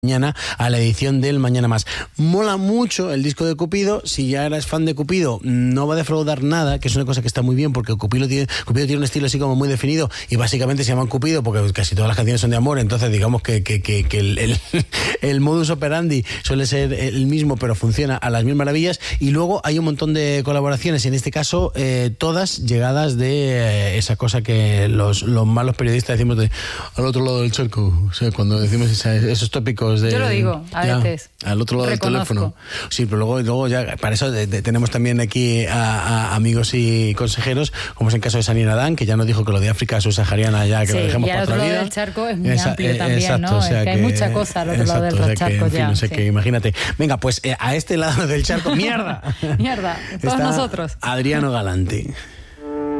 mañana a la edición del Mañana Más. Mola mucho el disco de Cupido. Si ya eres fan de Cupido, no va a defraudar nada, que es una cosa que está muy bien, porque Cupido tiene un estilo así como muy definido y básicamente se llaman Cupido porque casi todas las canciones son de amor. Entonces digamos que el modus operandi suele ser el mismo, pero funciona a las mil maravillas. Y luego hay un montón de colaboraciones, en este caso todas llegadas de esa cosa que los malos periodistas decimos de al otro lado del charco. O sea, cuando decimos esos tópicos de, yo lo digo a veces al otro lado reconozco. del teléfono. Sí, pero luego ya para eso tenemos también aquí a amigos y consejeros, como es el caso de Sani Nadán, que ya nos dijo que lo de África subsahariana ya que sí, lo dejemos y al para otro otra lado vida. del charco es muy amplio también, exacto, ¿no? O sea es que hay mucha cosa al otro lado del charco, en fin, ya. No sé Sí. qué, imagínate. Venga, pues a este lado del charco, ¡mierda! Mierda, todos está nosotros. Adriano Galante.